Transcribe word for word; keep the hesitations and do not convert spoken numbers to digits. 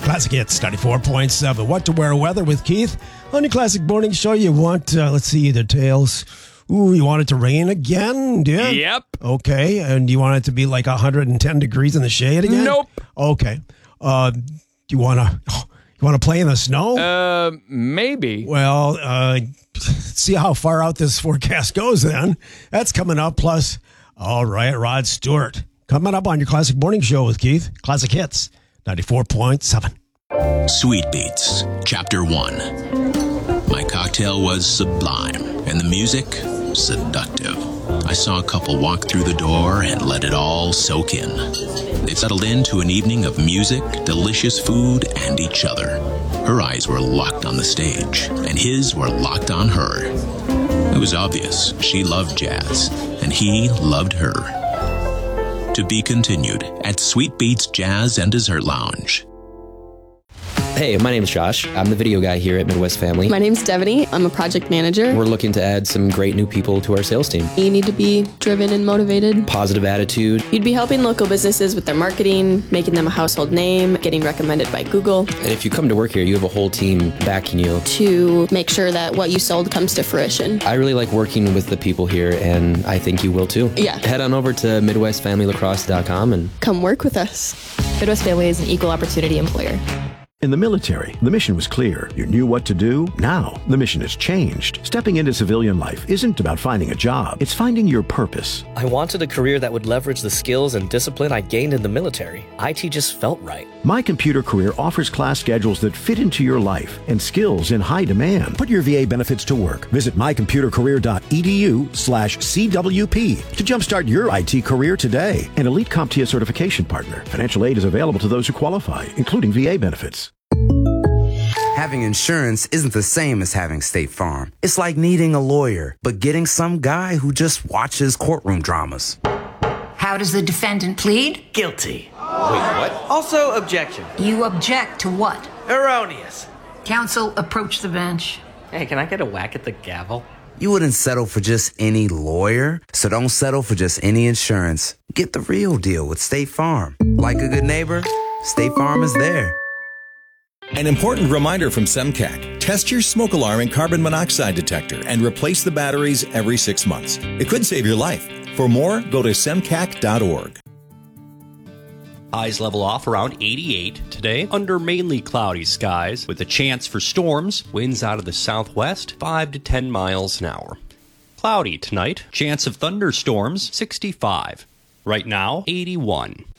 Classic Hits, ninety-four point seven. What to wear weather with Keith. On your Classic Morning Show, you want, uh, let's see, the tails. Ooh, you want it to rain again? Do you? Yep. Okay. And you want it to be like one hundred ten degrees in the shade again? Nope. Okay. Uh, do you want to you want to play in the snow? Uh, maybe. Well, uh, see how far out this forecast goes then. That's coming up. Plus, all right, Rod Stewart. Coming up on your Classic Morning Show with Keith. Classic Hits, ninety-four point seven. Sweet Beats, Chapter one. My cocktail was sublime, and the music, seductive. I saw a couple walk through the door and let it all soak in. They settled into an evening of music, delicious food, and each other. Her eyes were locked on the stage, and his were locked on her. It was obvious she loved jazz, and he loved her. To be continued at Sweet Beats Jazz and Dessert Lounge. Hey, my name's Josh. I'm the video guy here at Midwest Family. My name's Devaney. I'm a project manager. We're looking to add some great new people to our sales team. You need to be driven and motivated. Positive attitude. You'd be helping local businesses with their marketing, making them a household name, getting recommended by Google. And if you come to work here, you have a whole team backing you. To make sure that what you sold comes to fruition. I really like working with the people here, and I think you will too. Yeah. Head on over to midwest family lacrosse dot com and come work with us. Midwest Family is an equal opportunity employer. In the military, the mission was clear. You knew what to do. Now, the mission has changed. Stepping into civilian life isn't about finding a job. It's finding your purpose. I wanted a career that would leverage the skills and discipline I gained in the military. I T just felt right. My Computer Career offers class schedules that fit into your life and skills in high demand. Put your V A benefits to work. Visit my computer career dot e d u slash C W P to jumpstart your I T career today. An elite CompTIA certification partner. Financial aid is available to those who qualify, including V A benefits. Having insurance isn't the same as having State Farm. It's like needing a lawyer, but getting some guy who just watches courtroom dramas. How does the defendant plead? Guilty. Wait, what? Also, objection. You object to what? Erroneous. Counsel, approach the bench. Hey, can I get a whack at the gavel? You wouldn't settle for just any lawyer, so don't settle for just any insurance. Get the real deal with State Farm. Like a good neighbor, State Farm is there. An important reminder from SEMCAC. Test your smoke alarm and carbon monoxide detector and replace the batteries every six months. It could save your life. For more, go to semcac dot org. Highs level off around eighty-eight today under mainly cloudy skies with a chance for storms. Winds out of the southwest, five to ten miles an hour. Cloudy tonight. Chance of thunderstorms, sixty-five. Right now, eighty-one.